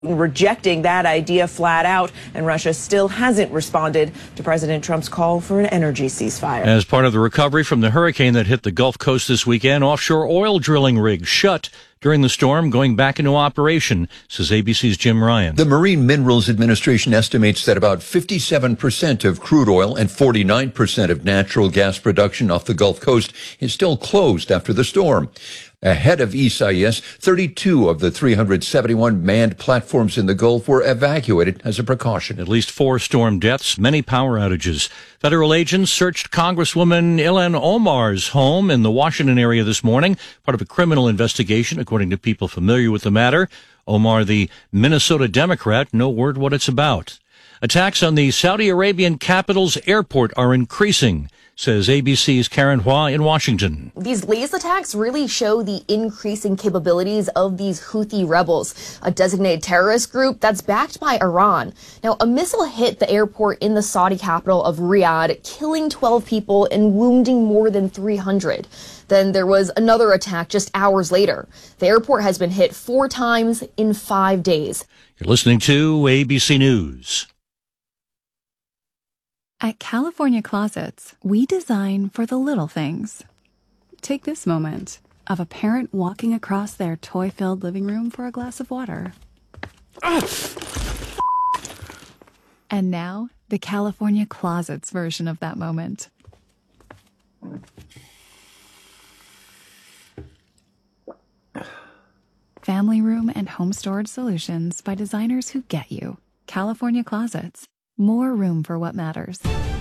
rejecting that idea flat out, and Russia still hasn't responded to President Trump's call for an energy ceasefire. As part of the recovery from the hurricane that hit the Gulf Coast this weekend, offshore oil drilling rigs shut during the storm, going back into operation, says ABC's Jim Ryan. The Marine Minerals Administration estimates that about 57% of crude oil and 49% of natural gas production off the Gulf Coast is still closed after the storm. Ahead of Isaias, 32 of the 371 manned platforms in the Gulf were evacuated as a precaution. At least 4 storm deaths, many power outages. Federal agents searched Congresswoman Ilhan Omar's home in the Washington area this morning, part of a criminal investigation, according to people familiar with the matter. Omar, the Minnesota Democrat, no word what it's about. Attacks on the Saudi Arabian capital's airport are increasing, says ABC's Karen Hua in Washington. These latest attacks really show the increasing capabilities of these Houthi rebels, a designated terrorist group that's backed by Iran. Now, a missile hit the airport in the Saudi capital of Riyadh, killing 12 people and wounding more than 300. Then there was another attack just hours later. The airport has been hit 4 times in 5 days. You're listening to ABC News. At California Closets, we design for the little things. Take this moment of a parent walking across their toy-filled living room for a glass of water. And now, the California Closets version of that moment. Family room and home storage solutions by designers who get you. California Closets. More room for what matters.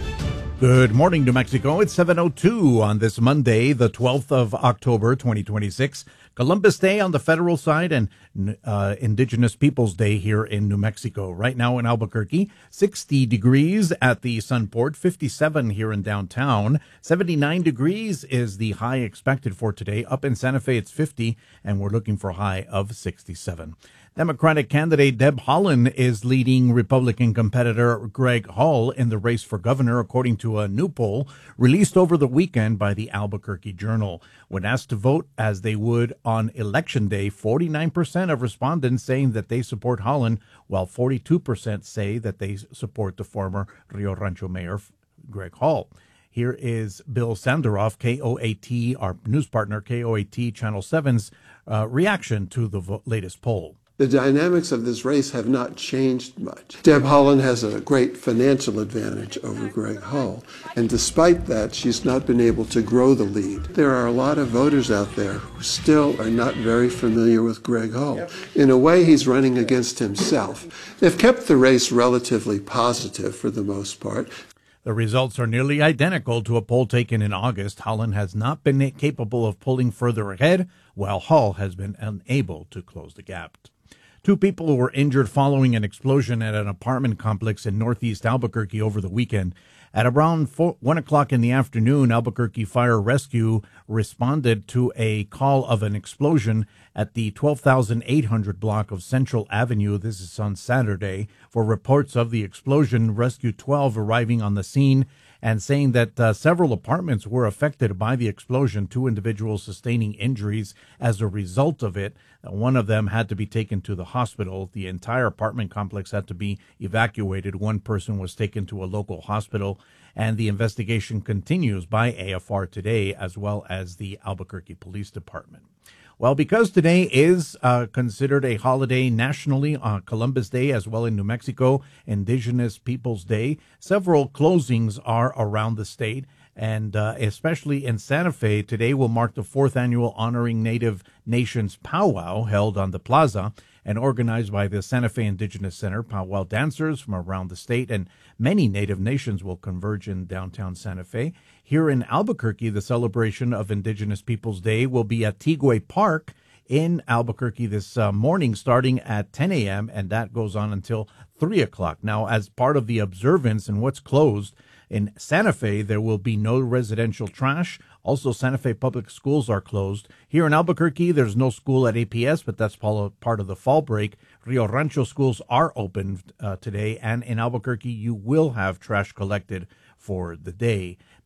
Good morning, New Mexico. It's 7:02 on this Monday, the 12th of October, 2026. Columbus Day on the federal side and Indigenous Peoples Day here in New Mexico. Right now in Albuquerque, 60 degrees at the Sunport, 57 here in downtown. 79 degrees is the high expected for today. Up in Santa Fe, it's 50, and we're looking for a high of 67. Democratic candidate Deb Haaland is leading Republican competitor Greg Hall in the race for governor, according to a new poll released over the weekend by the Albuquerque Journal. When asked to vote as they would on Election Day, 49% of respondents saying that they support Haaland, while 42% say that they support the former Rio Rancho mayor, Greg Hall. Here is Bill Sandaroff, KOAT, our news partner, KOAT Channel 7's reaction to the latest poll. The dynamics of this race have not changed much. Deb Haaland has a great financial advantage over Greg Hall, and despite that, she's not been able to grow the lead. There are a lot of voters out there who still are not very familiar with Greg Hall. In a way, he's running against himself. They've kept the race relatively positive for the most part. The results are nearly identical to a poll taken in August. Haaland has not been capable of pulling further ahead, while Hall has been unable to close the gap. 2 people were injured following an explosion at an apartment complex in northeast Albuquerque over the weekend. At around 1 o'clock in the afternoon, Albuquerque Fire Rescue responded to a call of an explosion at the 12,800 block of Central Avenue. This is on Saturday. For reports of the explosion, Rescue 12 arriving on the scene and saying that several apartments were affected by the explosion, 2 individuals sustaining injuries as a result of it. One of them had to be taken to the hospital. The entire apartment complex had to be evacuated. 1 person was taken to a local hospital, and the investigation continues by AFR today, as well as the Albuquerque Police Department. Well, because today is considered a holiday nationally, on Columbus Day, as well in New Mexico, Indigenous Peoples Day, several closings are around the state, and especially in Santa Fe, today will mark the 4th annual Honoring Native Nations Powwow held on the plaza and organized by the Santa Fe Indigenous Center. Powwow dancers from around the state and many Native nations will converge in downtown Santa Fe. Here in Albuquerque, the celebration of Indigenous Peoples Day will be at Tigway Park in Albuquerque this morning, starting at 10 a.m., and that goes on until 3 o'clock. Now, as part of the observance and what's closed, in Santa Fe, there will be no residential trash. Also, Santa Fe public schools are closed. Here in Albuquerque, there's no school at APS, but that's part of the fall break. Rio Rancho schools are open today, and in Albuquerque, you will have trash collected for the day.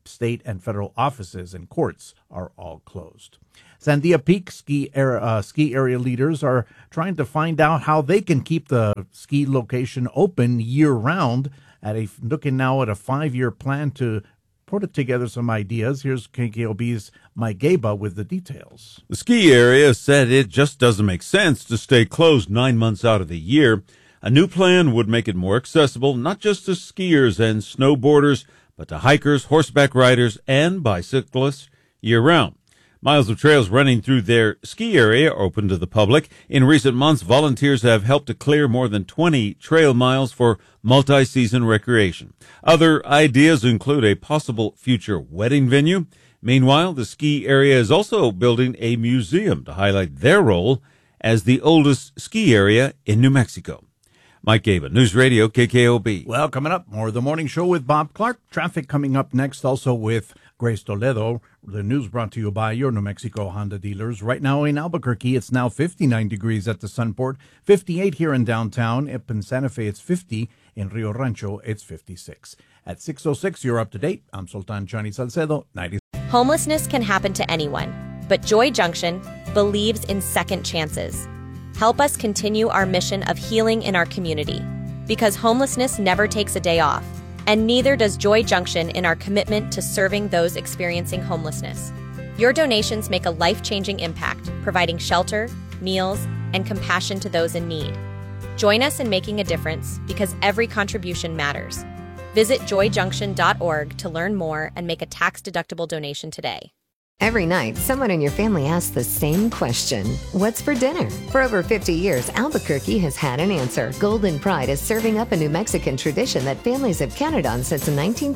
state and federal offices and courts are all closed. Sandia Peak ski area leaders are trying to find out how they can keep the ski location open year-round, looking now at a 5-year plan to put together some ideas. Here's KKOB's Mike Gaba with the details. The ski area said it just doesn't make sense to stay closed 9 months out of the year. A new plan would make it more accessible, not just to skiers and snowboarders, but to hikers, horseback riders, and bicyclists year-round. Miles of trails running through their ski area are open to the public. In recent months, volunteers have helped to clear more than 20 trail miles for multi-season recreation. Other ideas include a possible future wedding venue. Meanwhile, the ski area is also building a museum to highlight their role as the oldest ski area in New Mexico. Mike Gaba, News Radio, KKOB. Well, coming up, more of the morning show with Bob Clark. Traffic coming up next, also with Grace Toledo. The news brought to you by your New Mexico Honda dealers. Right now in Albuquerque, it's now 59 degrees at the Sunport, 58 here in downtown. Up in Santa Fe, it's 50. In Rio Rancho, it's 56. At 6:06, you're up to date. I'm Sultan Chani Salcedo, 90. Homelessness can happen to anyone, but Joy Junction believes in second chances. Help us continue our mission of healing in our community, because homelessness never takes a day off, and neither does Joy Junction in our commitment to serving those experiencing homelessness. Your donations make a life-changing impact, providing shelter, meals, and compassion to those in need. Join us in making a difference, because every contribution matters. Visit joyjunction.org to learn more and make a tax-deductible donation today. Every night, someone in your family asks the same question. What's for dinner? For over 50 years, Albuquerque has had an answer. Golden Pride is serving up a New Mexican tradition that families have counted on since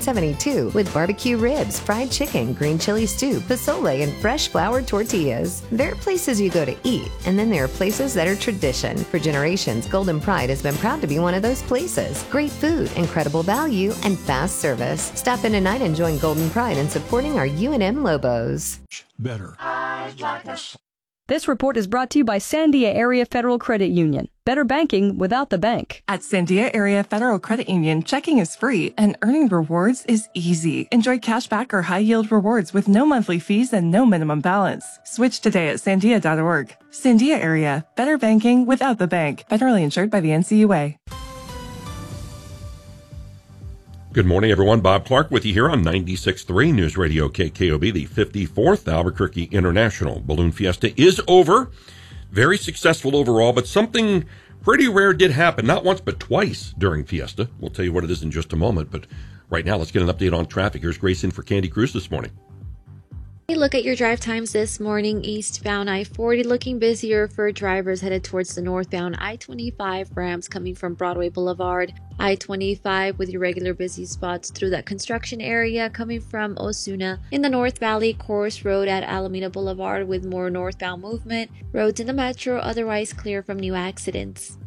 1972 with barbecue ribs, fried chicken, green chili stew, pozole, and fresh flour tortillas. There are places you go to eat, and then there are places that are tradition. For generations, Golden Pride has been proud to be one of those places. Great food, incredible value, and fast service. Stop in tonight and join Golden Pride in supporting our UNM Lobos. Better. This report is brought to you by Sandia Area Federal Credit Union. Better banking without the bank. At Sandia Area Federal Credit Union, checking is free and earning rewards is easy. Enjoy cashback or high-yield rewards with no monthly fees and no minimum balance. Switch today at sandia.org. Sandia Area, better banking without the bank. Federally insured by the NCUA. Good morning, everyone. Bob Clark with you here on 96.3 News Radio KKOB. The 54th Albuquerque International Balloon Fiesta is over. Very successful overall, but something pretty rare did happen. Not once, but twice during Fiesta. We'll tell you what it is in just a moment. But right now, let's get an update on traffic. Here's Grace in for Candy Cruz this morning. Look at your drive times this morning. Eastbound I-40 looking busier for drivers headed towards the northbound I-25 ramps coming from Broadway Boulevard. I-25 with your regular busy spots through that construction area coming from Osuna. In the North Valley, Course Road at Alameda Boulevard with more northbound movement. Roads in the metro otherwise clear from new accidents.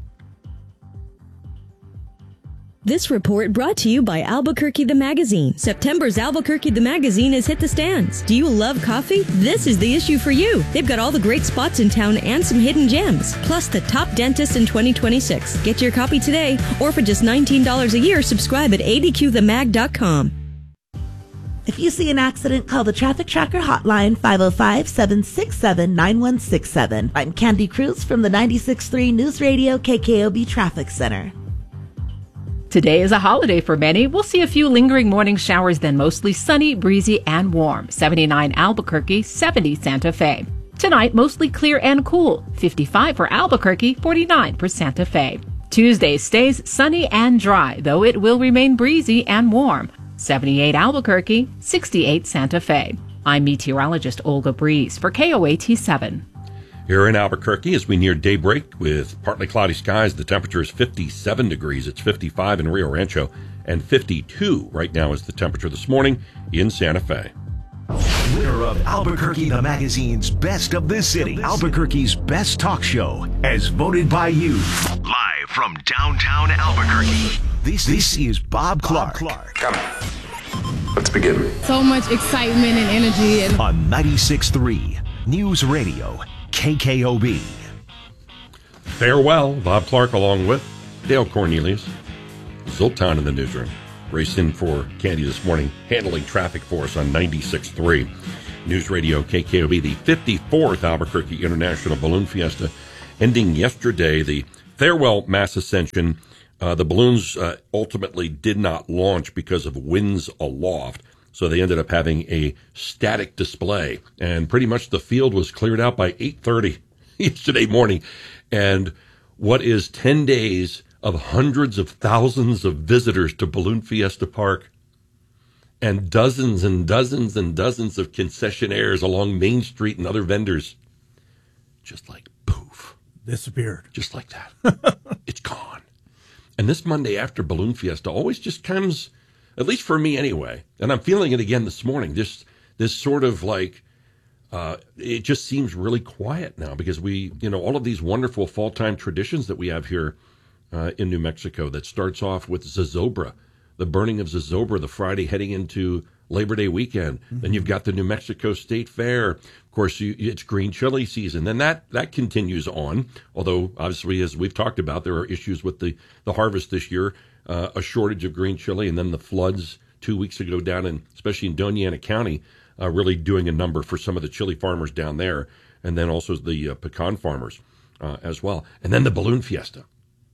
This report brought to you by Albuquerque the Magazine. September's Albuquerque the Magazine has hit the stands. Do you love coffee? This is the issue for you. They've got all the great spots in town and some hidden gems, plus the top dentist in 2026. Get your copy today, or for just $19 a year, subscribe at adqthemag.com. If you see an accident, call the Traffic Tracker hotline, 505-767-9167. I'm Candy Cruz from the 96.3 News Radio KKOB Traffic Center. Today is a holiday for many. We'll see a few lingering morning showers, then mostly sunny, breezy, and warm. 79 Albuquerque, 70 Santa Fe. Tonight, mostly clear and cool. 55 for Albuquerque, 49 for Santa Fe. Tuesday stays sunny and dry, though it will remain breezy and warm. 78 Albuquerque, 68 Santa Fe. I'm meteorologist Olga Breeze for KOAT 7. Here in Albuquerque, as we near daybreak with partly cloudy skies, the temperature is 57 degrees. It's 55 in Rio Rancho, and 52 right now is the temperature this morning in Santa Fe. Winner of Albuquerque the Magazine's Best of the City, Albuquerque's best talk show, as voted by you. Live from downtown Albuquerque, this is Bob Clark. Come on. Let's begin. So much excitement and energy. On 96.3 News Radio KKOB. Farewell, Bob Clark along with Dale Cornelius. Zoltan in the newsroom. race in for Candy this morning, handling traffic for us on 96.3 News Radio KKOB, the 54th Albuquerque International Balloon Fiesta, ending yesterday. The farewell mass ascension. The balloons ultimately did not launch because of winds aloft, so they ended up having a static display, and pretty much the field was cleared out by 8:30 yesterday morning. And what is 10 days of hundreds of thousands of visitors to Balloon Fiesta Park and dozens and dozens and dozens of concessionaires along Main Street and other vendors, just like poof. Disappeared. Just like that. It's gone. And this Monday after Balloon Fiesta always just comes, at least for me anyway, and I'm feeling it again this morning, this sort of like, it just seems really quiet now because all of these wonderful fall-time traditions that we have here in New Mexico that starts off with Zozobra, the burning of Zozobra, the Friday heading into Labor Day weekend. Mm-hmm. Then you've got the New Mexico State Fair. Of course, it's green chili season. Then that continues on, although obviously, as we've talked about, there are issues with the harvest this year, a shortage of green chili, and then the floods 2 weeks ago down especially in Doña Ana County, really doing a number for some of the chili farmers down there, and then also the pecan farmers as well. And then the Balloon Fiesta.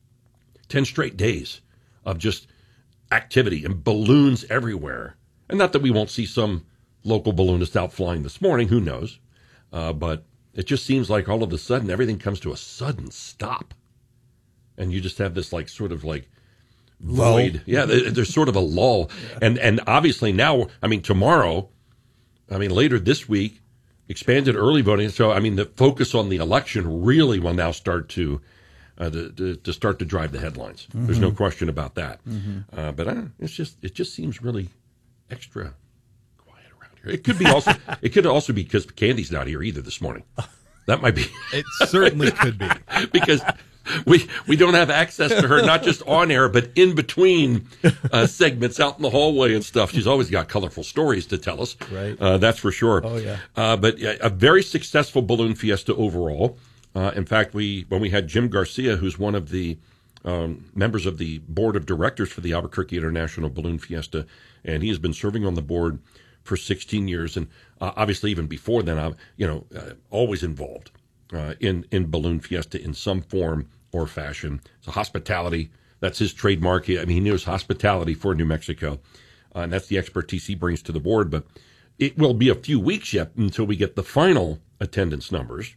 10 straight days of just activity and balloons everywhere. And not that we won't see some local balloonist out flying this morning, who knows? But it just seems like all of a sudden everything comes to a sudden stop. And you just have this sort of void. Lull. Yeah, there's sort of a lull. Yeah. And obviously now, tomorrow, later this week, expanded early voting. So, the focus on the election really will now start to start to drive the headlines. Mm-hmm. There's no question about that. Mm-hmm. But it just seems really extra quiet around here. It could be also. It could also be because Candy's not here either this morning. That might be. It certainly could be because we don't have access to her, not just on air, but in between segments out in the hallway and stuff. She's always got colorful stories to tell us. Right. That's for sure. Oh yeah. But a very successful Balloon Fiesta overall. In fact, when we had Jim Garcia, who's one of the members of the board of directors for the Albuquerque International Balloon Fiesta, and he has been serving on the board for 16 years, and obviously even before then, always involved in Balloon Fiesta in some form or fashion. So hospitality, that's his trademark. He knows hospitality for New Mexico, and that's the expertise he brings to the board. But it will be a few weeks yet until we get the final attendance numbers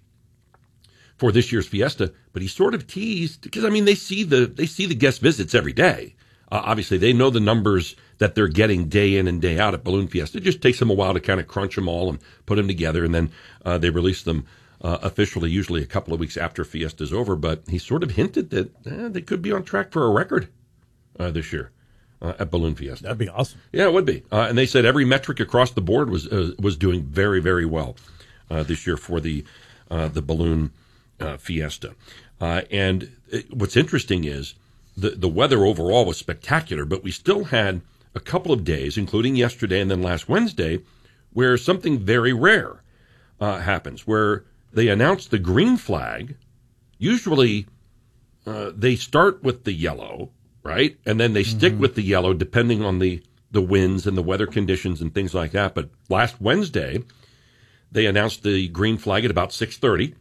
for this year's fiesta, but he sort of teased because they see the guest visits every day. Obviously, they know the numbers that they're getting day in and day out at Balloon Fiesta. It just takes them a while to kind of crunch them all and put them together, and then they release them officially, usually a couple of weeks after Fiesta's over. But he sort of hinted that they could be on track for a record this year at Balloon Fiesta. That'd be awesome. Yeah, it would be. And they said every metric across the board was doing very, very well this year for the Balloon Fiesta. And what's interesting is the weather overall was spectacular, but we still had a couple of days, including yesterday and then last Wednesday, where something very rare happens, where they announce the green flag. Usually they start with the yellow, right? And then they stick with the yellow depending on the winds and the weather conditions and things like that. But last Wednesday, they announced the green flag at about 6:30.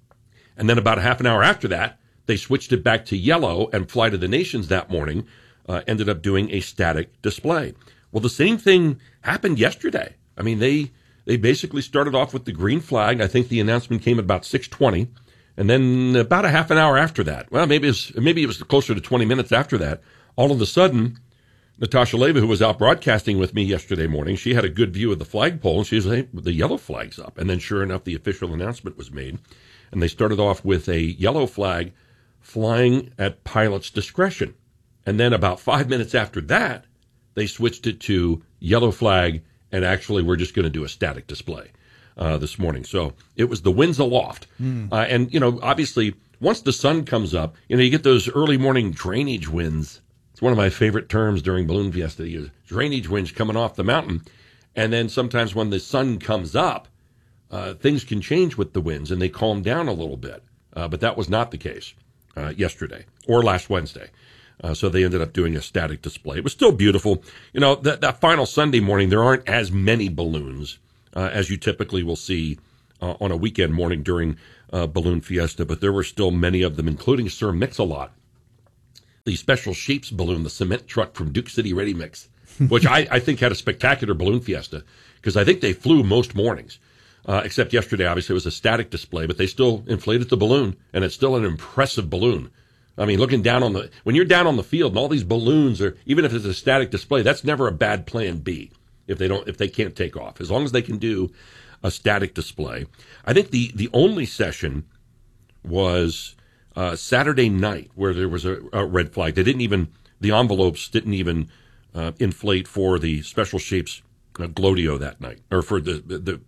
And then about a half an hour after that, they switched it back to yellow, and Flight of the Nations that morning ended up doing a static display. Well, the same thing happened yesterday. They basically started off with the green flag. I think the announcement came at about 6:20, and then about a half an hour after that, well, maybe it was closer to 20 minutes after that, all of a sudden, Natasha Leva, who was out broadcasting with me yesterday morning, she had a good view of the flagpole, and she was like, the yellow flag's up. And then sure enough, the official announcement was made. And they started off with a yellow flag flying at pilot's discretion. And then about 5 minutes after that, they switched it to yellow flag, and actually we're just going to do a static display this morning. So it was the winds aloft. And, obviously, once the sun comes up, you get those early morning drainage winds. It's one of my favorite terms during Balloon Fiesta, drainage winds coming off the mountain. And then sometimes when the sun comes up, things can change with the winds, and they calm down a little bit. But that was not the case yesterday or last Wednesday. So they ended up doing a static display. It was still beautiful. You know, that final Sunday morning, there aren't as many balloons as you typically will see on a weekend morning during Balloon Fiesta, but there were still many of them, including Sir Mix-a-Lot, the Special Shapes balloon, the cement truck from Duke City Ready Mix, which I think had a spectacular Balloon Fiesta, because I think they flew most mornings, except yesterday, obviously, it was a static display, but they still inflated the balloon, and it's still an impressive balloon. I mean, looking down when you're down on the field and all these balloons are, even if it's a static display, that's never a bad plan B if they can't take off, as long as they can do a static display. I think the only session was Saturday night where there was a red flag. The envelopes didn't even inflate for the Special Shapes Glodio that night, or for the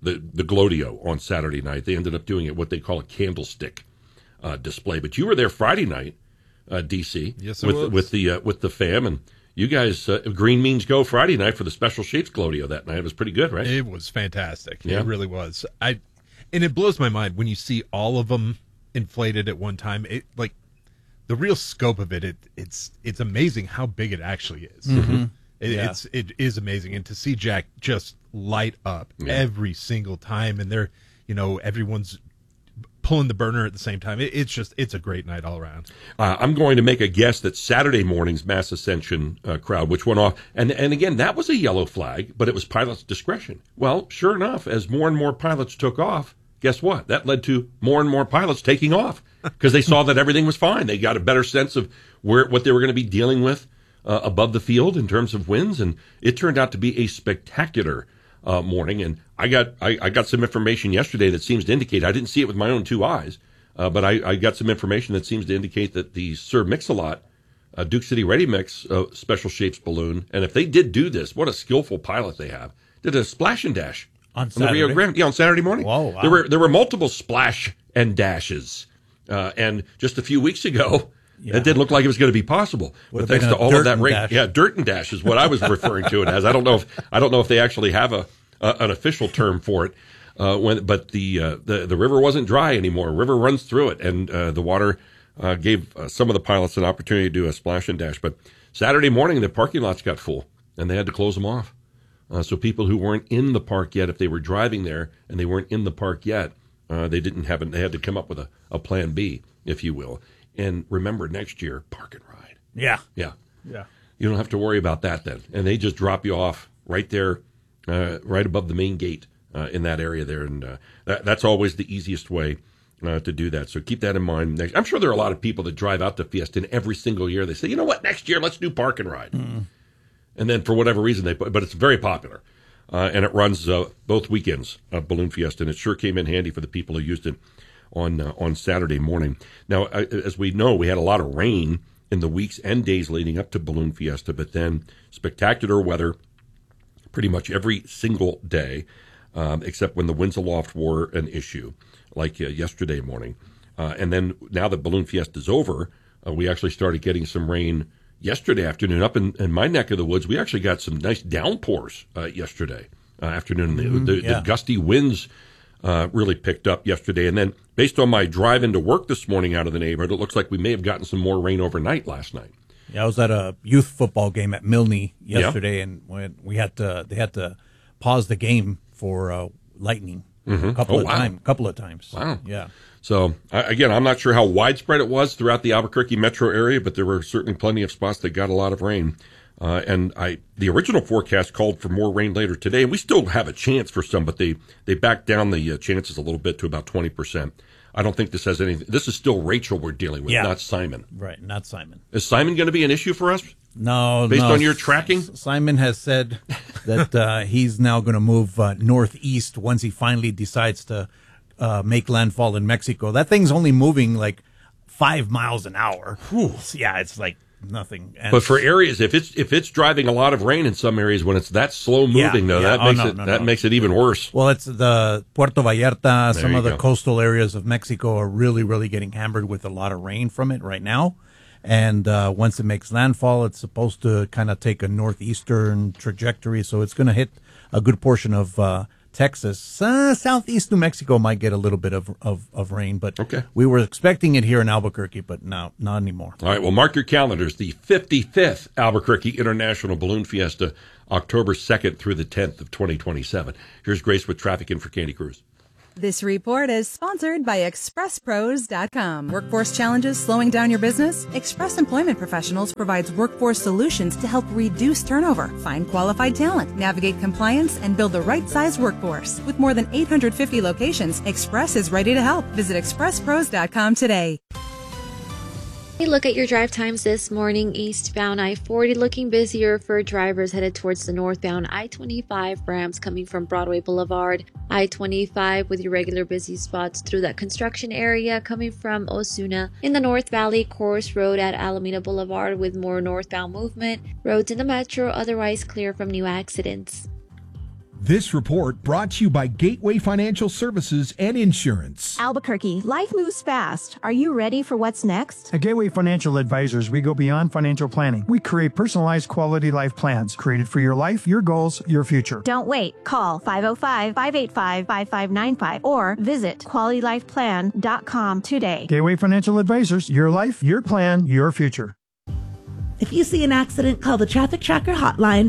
Glodio on Saturday night. They ended up doing it what they call a candlestick display. But you were there Friday night, DC, yes, with the fam, and you guys green means go Friday night for the Special Shapes Glodio that night. It was pretty good, right? It was fantastic. Yeah. It really was. And it blows my mind when you see all of them inflated at one time. It, like, the real scope of it's amazing how big it actually is. Mm-hmm. It is amazing, and to see Jack just light up every single time, and they're, everyone's pulling the burner at the same time. It's a great night all around. I'm going to make a guess that Saturday morning's Mass Ascension crowd, which went off, and again, that was a yellow flag, but it was pilot's discretion. Well, sure enough, as more and more pilots took off, guess what? That led to more and more pilots taking off because they saw that everything was fine. They got a better sense of what they were going to be dealing with above the field in terms of winds, and it turned out to be a spectacular morning. And I got some information yesterday that seems to indicate, I didn't see it with my own two eyes, but I got some information that seems to indicate that the Sir Mix-a-Lot Duke City Ready Mix Special Shapes balloon, and if they did do this, what a skillful pilot they have, did a splash and dash on the Rio Grande. Yeah, on Saturday morning. Whoa, wow. There were multiple splash and dashes, and just a few weeks ago, it didn't look like it was going to be possible. But thanks to all of that rain, dirt and dash is what I was referring to it as. I don't know if they actually have an official term for it. But the river wasn't dry anymore. River runs through it, and the water gave some of the pilots an opportunity to do a splash and dash. But Saturday morning, the parking lots got full, and they had to close them off. So people who weren't in the park yet, if they were driving there and they weren't in the park yet, they had to come up with a plan B, if you will. And remember, next year, park and ride. Yeah. You don't have to worry about that then. And they just drop you off right there, right above the main gate in that area there. And that's always the easiest way to do that. So keep that in mind. I'm sure there are a lot of people that drive out to Fiesta, and every single year they say, you know what, next year let's do park and ride. Mm-hmm. And then for whatever reason, but it's very popular. And it runs both weekends of Balloon Fiesta, and it sure came in handy for the people who used it on Saturday morning. Now, as we know, we had a lot of rain in the weeks and days leading up to Balloon Fiesta, but then spectacular weather pretty much every single day, except when the winds aloft were an issue, like yesterday morning. And then now that Balloon Fiesta is over, we actually started getting some rain yesterday afternoon. Up in my neck of the woods, we actually got some nice downpours yesterday afternoon. The gusty winds really picked up yesterday. And then based on my drive into work this morning out of the neighborhood, it looks like we may have gotten some more rain overnight last night. Yeah, I was at a youth football game at Milne yesterday, and when they had to pause the game for lightning a couple of times. Wow. Yeah. So, again, I'm not sure how widespread it was throughout the Albuquerque metro area, but there were certainly plenty of spots that got a lot of rain. And the original forecast called for more rain later today, and we still have a chance for some, but they backed down the chances a little bit to about 20%. I don't think this has anything. This is still Rachel we're dealing with, not Simon. Right, not Simon. Is Simon going to be an issue for us? No. Based on your tracking? Simon has said that he's now going to move northeast once he finally decides to make landfall in Mexico. That thing's only moving like 5 miles an hour. Yeah, it's like nothing. And but for areas, if it's driving a lot of rain in some areas, when it's that slow moving, that makes it even worse. Well, it's the Puerto Vallarta, some of the coastal areas of Mexico are really, really getting hammered with a lot of rain from it right now. And once it makes landfall, it's supposed to kind of take a northeastern trajectory, so it's going to hit a good portion of Texas. Southeast New Mexico might get a little bit of rain, but we were expecting it here in Albuquerque, but not anymore. All right, well, mark your calendars. The 55th Albuquerque International Balloon Fiesta, October 2nd through the 10th of 2027. Here's Grace with traffic in for Candy Cruz. This report is sponsored by ExpressPros.com. Workforce challenges slowing down your business? Express Employment Professionals provides workforce solutions to help reduce turnover, find qualified talent, navigate compliance, and build the right-sized workforce. With more than 850 locations, Express is ready to help. Visit ExpressPros.com today. Hey, look at your drive times this morning. Eastbound I-40 looking busier for drivers headed towards the northbound I-25 ramps coming from Broadway Boulevard. I-25 with your regular busy spots through that construction area coming from Osuna. In the North Valley, Course Road at Alameda Boulevard with more northbound movement. Roads in the metro otherwise clear from new accidents. This report brought to you by Gateway Financial Services and Insurance. Albuquerque, life moves fast. Are you ready for what's next? At Gateway Financial Advisors, we go beyond financial planning. We create personalized quality life plans created for your life, your goals, your future. Don't wait. Call 505-585-5595 or visit QualityLifePlan.com today. Gateway Financial Advisors, your life, your plan, your future. If you see an accident, call the Traffic Tracker hotline,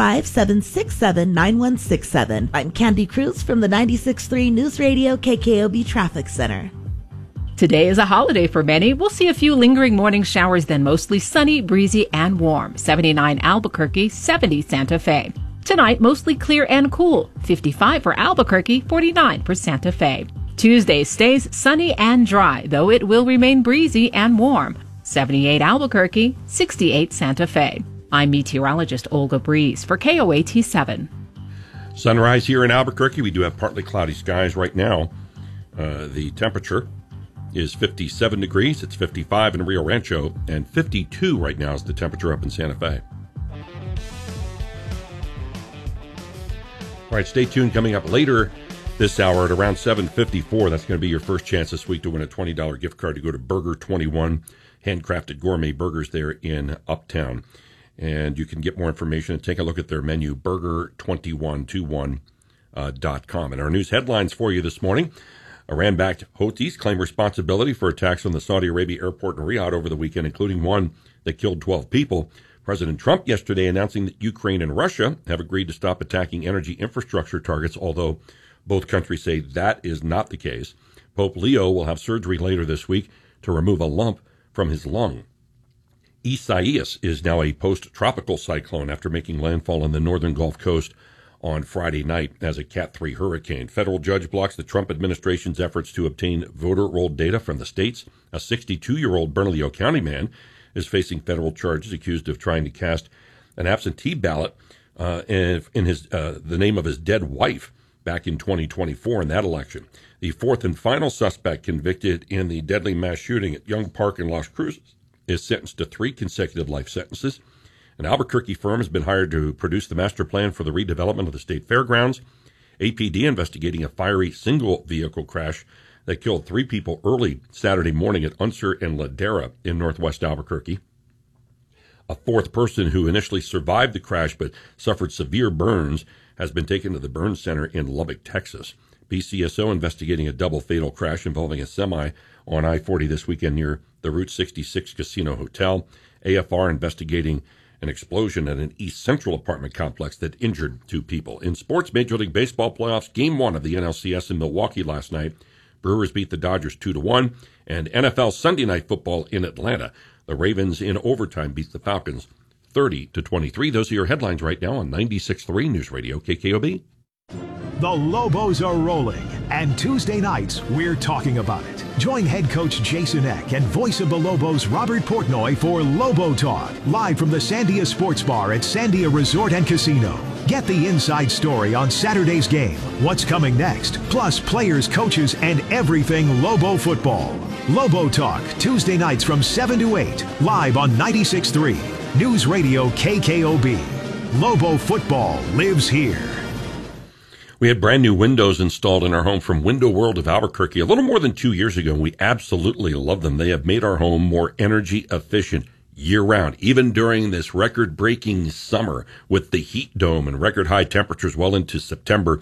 505-767-9167. I'm Candy Cruz from the 96.3 News Radio KKOB Traffic Center. Today is a holiday for many. We'll see a few lingering morning showers, then mostly sunny, breezy, and warm. 79 Albuquerque, 70 Santa Fe. Tonight, mostly clear and cool. 55 for Albuquerque, 49 for Santa Fe. Tuesday stays sunny and dry, though it will remain breezy and warm. 78 Albuquerque, 68 Santa Fe. I'm meteorologist Olga Breeze for KOAT7. Sunrise here in Albuquerque. We do have partly cloudy skies right now. The temperature is 57 degrees. It's 55 in Rio Rancho, and 52 right now is the temperature up in Santa Fe. All right, stay tuned. Coming up later this hour at around 7:54, that's going to be your first chance this week to win a $20 gift card to go to Burger 21. Handcrafted gourmet burgers there in Uptown. And you can get more information and take a look at their menu, burger2121.com. And our news headlines for you this morning. Iran-backed Houthis claim responsibility for attacks on the Saudi Arabia airport in Riyadh over the weekend, including one that killed 12 people. President Trump yesterday announcing that Ukraine and Russia have agreed to stop attacking energy infrastructure targets, although both countries say that is not the case. Pope Leo will have surgery later this week to remove a lump from his lung. Isaias is now a post-tropical cyclone after making landfall on the northern Gulf Coast on Friday night as a Cat 3 hurricane. Federal judge blocks the Trump administration's efforts to obtain voter roll data from the states. A 62-year-old Bernalillo County man is facing federal charges accused of trying to cast an absentee ballot in the name of his dead wife back in 2024 in that election. The fourth and final suspect convicted in the deadly mass shooting at Young Park in Las Cruces is sentenced to 3 consecutive life sentences. An Albuquerque firm has been hired to produce the master plan for the redevelopment of the state fairgrounds. APD investigating a fiery single-vehicle crash that killed 3 people early Saturday morning at Unser and Ladera in northwest Albuquerque. A fourth person who initially survived the crash but suffered severe burns has been taken to the burn center in Lubbock, Texas. PCSO investigating a double fatal crash involving a semi on I-40 this weekend near the Route 66 Casino Hotel. AFR investigating an explosion at an East Central apartment complex that injured 2 people. In sports, Major League Baseball playoffs, Game 1 of the NLCS in Milwaukee last night. Brewers beat the Dodgers 2-1. And NFL Sunday Night Football in Atlanta. The Ravens in overtime beat the Falcons 30-23. Those are your headlines right now on 96.3 News Radio KKOB. The Lobos are rolling, and Tuesday nights, we're talking about it. Join head coach Jason Eck and voice of the Lobos, Robert Portnoy, for Lobo Talk, live from the Sandia Sports Bar at Sandia Resort and Casino. Get the inside story on Saturday's game, what's coming next, plus players, coaches, and everything Lobo football. Lobo Talk, Tuesday nights from 7 to 8, live on 96.3 News Radio KKOB. Lobo football lives here. We had brand new windows installed in our home from Window World of Albuquerque a little more than 2 years ago, and we absolutely love them. They have made our home more energy efficient year-round, even during this record-breaking summer with the heat dome and record-high temperatures well into September.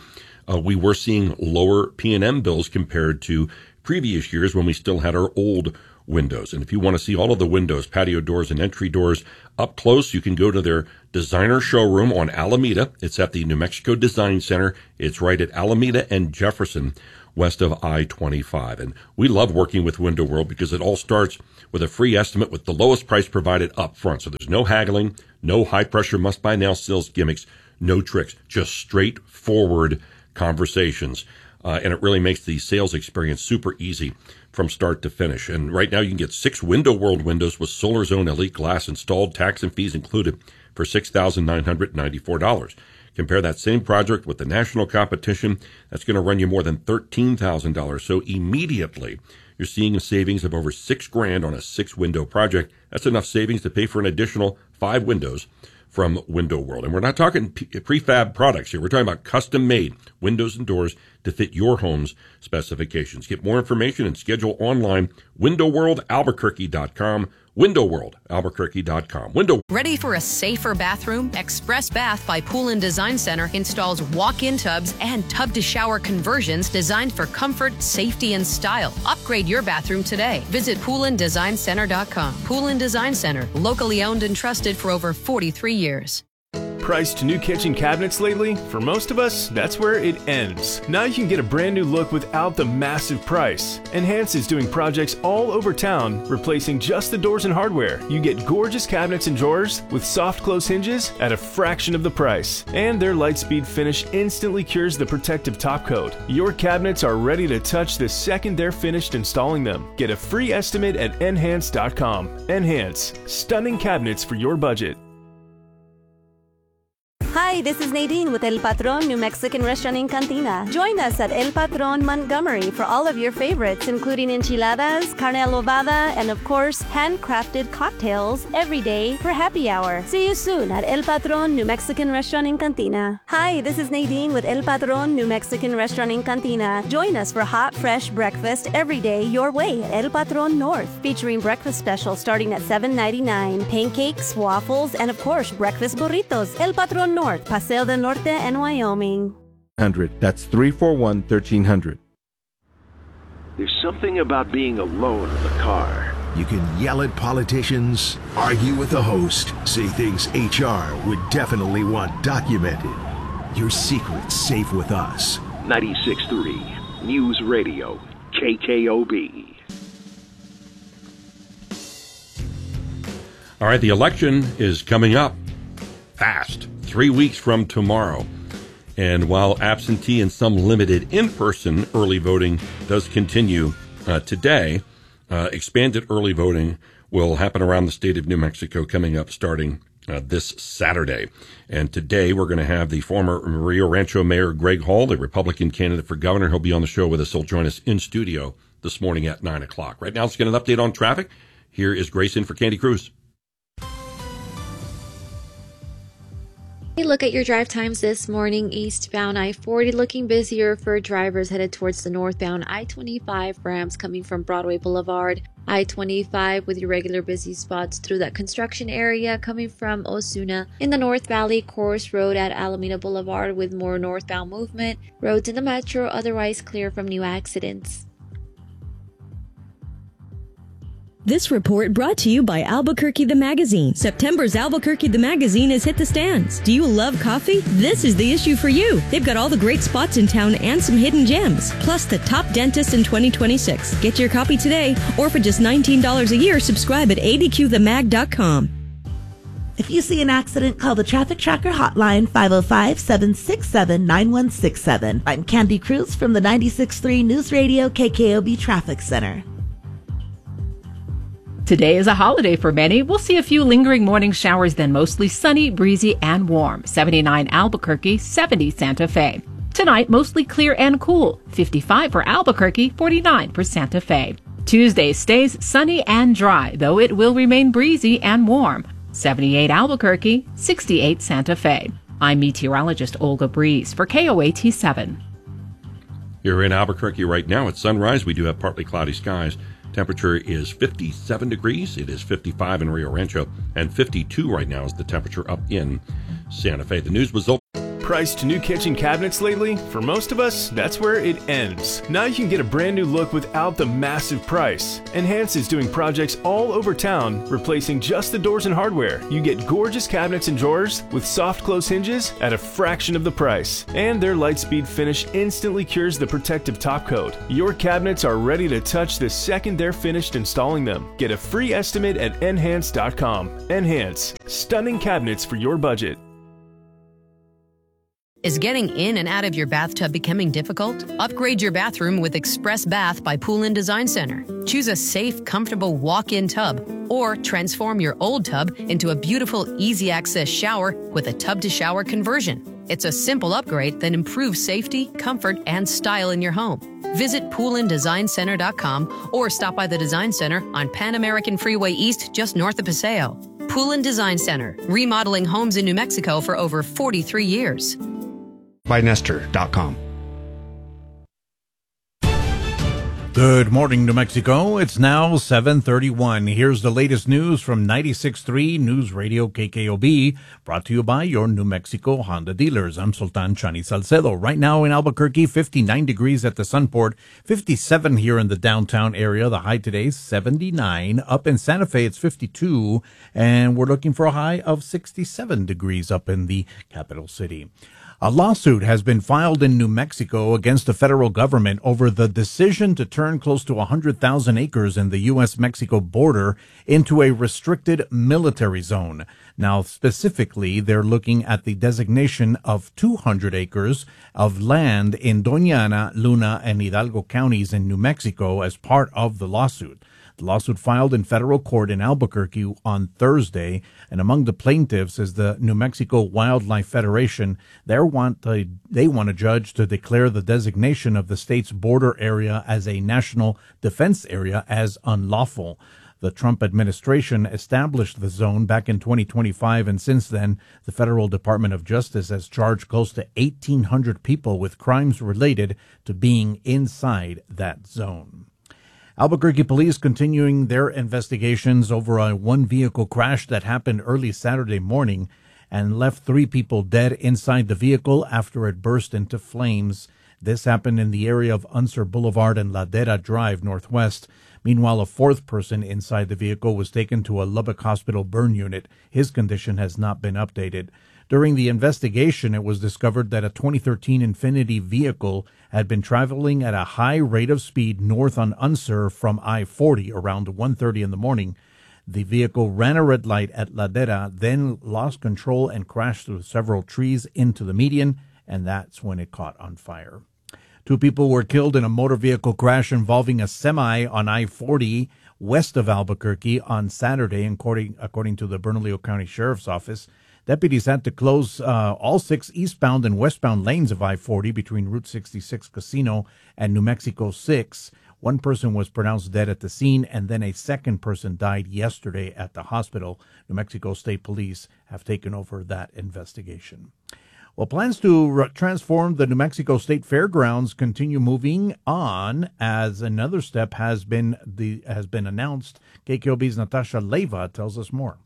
we were seeing lower P&M bills compared to previous years when we still had our old windows. And if you want to see all of the windows, patio doors, and entry doors up close, you can go to their designer showroom on Alameda. It's at the New Mexico Design Center. It's right at Alameda and Jefferson, west of I-25. And we love working with Window World because it all starts with a free estimate with the lowest price provided up front. So there's no haggling, no high-pressure must-buy-now sales gimmicks, no tricks, just straightforward conversations. And it really makes the sales experience super easy from start to finish. And right now you can get 6 Window World windows with Solar Zone Elite Glass installed, tax and fees included, for $6,994. Compare that same project with the national competition. That's going to run you more than $13,000. So immediately you're seeing a savings of over $6,000 on a 6-window project. That's enough savings to pay for an additional 5 windows from Window World. And we're not talking prefab products here. We're talking about custom-made windows and doors to fit your home's specifications. Get more information and schedule online, windowworldalbuquerque.com, windowworldalbuquerque.com. Ready for a safer bathroom? Express Bath by Pool & Design Center installs walk-in tubs and tub-to-shower conversions designed for comfort, safety, and style. Upgrade your bathroom today. Visit poolanddesignCenter.com. Pool & Design Center, locally owned and trusted for over 43 years. Priced new kitchen cabinets lately? For most of us, that's where it ends. Now you can get a brand new look without the massive price. Enhance is doing projects all over town, replacing just the doors and hardware. You get gorgeous cabinets and drawers with soft close hinges at a fraction of the price. And their Lightspeed finish instantly cures the protective top coat. Your cabinets are ready to touch the second they're finished installing them. Get a free estimate at Enhance.com. Enhance, stunning cabinets for your budget. Hi, this is Nadine with El Patron New Mexican Restaurant in Cantina. Join us at El Patron Montgomery for all of your favorites, including enchiladas, carne adobada, and of course, handcrafted cocktails every day for happy hour. See you soon at El Patron New Mexican Restaurant in Cantina. Hi, this is Nadine with El Patron New Mexican Restaurant in Cantina. Join us for hot, fresh breakfast every day your way at El Patron North, featuring breakfast specials starting at $7.99, pancakes, waffles, and of course, breakfast burritos. El Patron North, Paseo del Norte and Wyoming. 100. That's 341-1300. There's something about being alone in the car. You can yell at politicians, argue with the host, say things HR would definitely want documented. Your secret's safe with us. 96.3 News Radio, KKOB. All right, the election is coming up fast, 3 weeks from tomorrow. And while absentee and some limited in-person early voting does continue today, expanded early voting will happen around the state of New Mexico coming up starting this Saturday. And today we're going to have the former Rio Rancho Mayor Greg Hall, the Republican candidate for governor. He'll be on the show with us. He'll join us in studio this morning at 9 o'clock. Right now, let's get an update on traffic. Here is Grace in for Candy Cruz. Look at your drive times this morning. Eastbound I-40 looking busier for drivers headed towards the northbound I-25 ramps coming from Broadway Boulevard. I-25 with your regular busy spots through that construction area coming from Osuna. In the North Valley, Course Road at Alameda Boulevard with more northbound movement. Roads in the metro otherwise clear from new accidents. This report brought to you by Albuquerque the Magazine. September's Albuquerque the Magazine has hit the stands. Do you love coffee? This is the issue for you. They've got all the great spots in town and some hidden gems, plus the top dentist in 2026. Get your copy today, or for just $19 a year, subscribe at adqthemag.com. If you see an accident, call the Traffic Tracker hotline, 505-767-9167. I'm Candy Cruz from the 96.3 News Radio KKOB Traffic Center. Today is a holiday for many. We'll see a few lingering morning showers, then mostly sunny, breezy, and warm. 79 Albuquerque, 70 Santa Fe. Tonight, mostly clear and cool. 55 for Albuquerque, 49 for Santa Fe. Tuesday stays sunny and dry, though it will remain breezy and warm. 78 Albuquerque, 68 Santa Fe. I'm meteorologist Olga Breeze for KOAT 7. Here in Albuquerque right now at sunrise, we do have partly cloudy skies. Temperature is 57 degrees. It is 55 in Rio Rancho, and 52 right now is the temperature up in Santa Fe. The news was open. priced new kitchen cabinets lately? For most of us, that's where it ends. Now you can get a brand new look without the massive price. Enhance is doing projects all over town, replacing just the doors and hardware. You get gorgeous cabinets and drawers with soft close hinges at a fraction of the price. And their Lightspeed finish instantly cures the protective top coat. Your cabinets are ready to touch the second they're finished installing them. Get a free estimate at Enhance.com. Enhance. Stunning cabinets for your budget. Is getting in and out of your bathtub becoming difficult? Upgrade your bathroom with Express Bath by Pool & Design Center. Choose a safe, comfortable walk-in tub, or transform your old tub into a beautiful, easy-access shower with a tub-to-shower conversion. It's a simple upgrade that improves safety, comfort, and style in your home. Visit poolanddesignCenter.com or stop by the Design Center on Pan American Freeway East, just north of Paseo. Pool & Design Center, remodeling homes in New Mexico for over 43 years. By Nestor.com. Good morning, New Mexico. It's now 7:31. Here's the latest news from 96.3 News Radio KKOB, brought to you by your New Mexico Honda dealers. I'm Sultan Chani Salcedo. Right now in Albuquerque, 59 degrees at the Sunport, 57 here in the downtown area. The high today is 79. Up in Santa Fe, it's 52, and we're looking for a high of 67 degrees up in the capital city. A lawsuit has been filed in New Mexico against the federal government over the decision to turn close to 100,000 acres in the U.S.-Mexico border into a restricted military zone. Now, specifically, they're looking at the designation of 200 acres of land in Doña Ana, Luna, and Hidalgo counties in New Mexico as part of the lawsuit. The lawsuit filed in federal court in Albuquerque on Thursday, and among the plaintiffs is the New Mexico Wildlife Federation. They want a judge to declare the designation of the state's border area as a national defense area as unlawful. The Trump administration established the zone back in 2025, and since then, the Federal Department of Justice has charged close to 1,800 people with crimes related to being inside that zone. Albuquerque police continuing their investigations over a one-vehicle crash that happened early Saturday morning and left 3 people dead inside the vehicle after it burst into flames. This happened in the area of Unser Boulevard and Ladera Drive Northwest. Meanwhile, a 4th person inside the vehicle was taken to a Lubbock Hospital burn unit. His condition has not been updated. During the investigation, it was discovered that a 2013 Infiniti vehicle had been traveling at a high rate of speed north on Unser from I-40 around 1:30 in the morning. The vehicle ran a red light at Ladera, then lost control and crashed through several trees into the median, and that's when it caught on fire. 2 people were killed in a motor vehicle crash involving a semi on I-40 west of Albuquerque on Saturday, according to the Bernalillo County Sheriff's Office. Deputies had to close all 6 eastbound and westbound lanes of I-40 between Route 66 Casino and New Mexico 6. 1 person was pronounced dead at the scene, and then a 2nd person died yesterday at the hospital. New Mexico State Police have taken over that investigation. Well, plans to transform the New Mexico State Fairgrounds continue moving on as another step has been announced. KKOB's Natasha Leyva tells us more.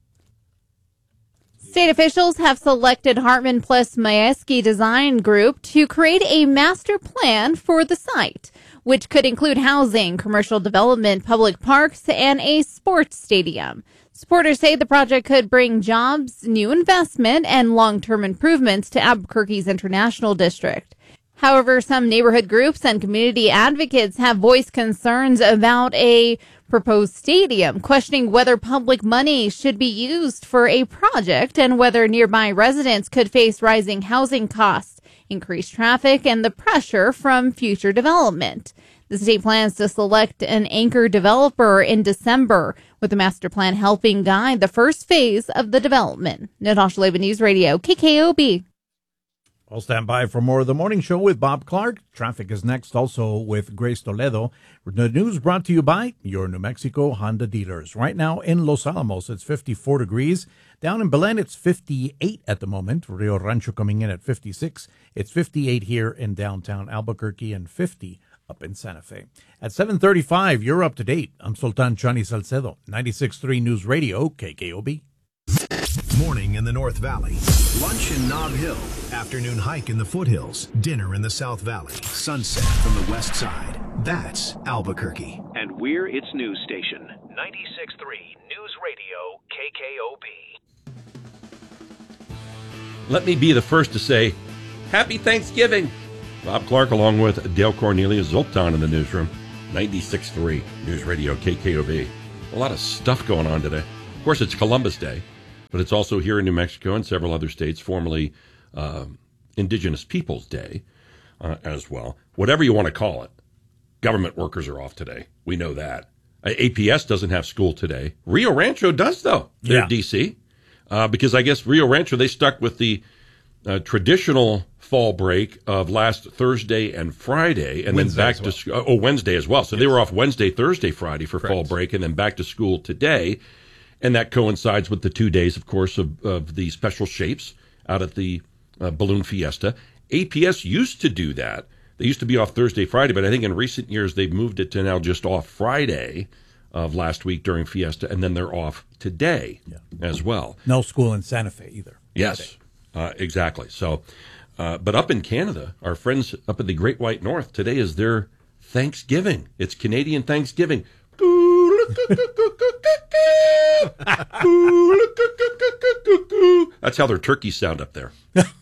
State officials have selected Hartman plus Mayeski Design Group to create a master plan for the site, which could include housing, commercial development, public parks, and a sports stadium. Supporters say the project could bring jobs, new investment, and long-term improvements to Albuquerque's International District. However, some neighborhood groups and community advocates have voiced concerns about a proposed stadium, questioning whether public money should be used for a project and whether nearby residents could face rising housing costs, increased traffic, and the pressure from future development. The state plans to select an anchor developer in December, with the master plan helping guide the first phase of the development. Natasha Leyva, News Radio, KKOB. I'll stand by for more of the morning show with Bob Clark. Traffic is next, also with Grace Toledo. The news brought to you by your New Mexico Honda dealers. Right now in Los Alamos, it's 54 degrees. Down in Belen, it's 58 at the moment. Rio Rancho coming in at 56. It's 58 here in downtown Albuquerque and 50 up in Santa Fe. At 7:35, you're up to date. I'm Sultan Chani Salcedo, 96.3 News Radio, KKOB. Morning in the North Valley. Lunch in Nob Hill. Afternoon hike in the foothills. Dinner in the South Valley. Sunset from the west side. That's Albuquerque. And we're its news station. 96.3 News Radio KKOB. Let me be the first to say, Happy Thanksgiving! Bob Clark along with Dale Cornelius, Zoltan in the newsroom. 96.3 News Radio KKOB. A lot of stuff going on today. Of course, it's Columbus Day, but it's also here in New Mexico and several other states, formerly Indigenous Peoples Day as well. Whatever you want to call it. Government workers are off today. We know that. APS doesn't have school today. Rio Rancho does, though. They're in D.C. Because I guess Rio Rancho, they stuck with the traditional fall break of last Thursday and Friday, and Wednesday then back to Wednesday as well. So they were off Wednesday, Thursday, Friday for fall break, and then back to school today. And that coincides with the 2 days, of course, of the special shapes out at the Balloon Fiesta. APS used to do that. They used to be off Thursday, Friday, but I think in recent years they've moved it to now just off Friday of last week during Fiesta, and then they're off today as well. No school in Santa Fe either. Yes, exactly. So, but up in Canada, our friends up in the Great White North, today is their Thanksgiving. It's Canadian Thanksgiving. That's how their turkeys sound up there.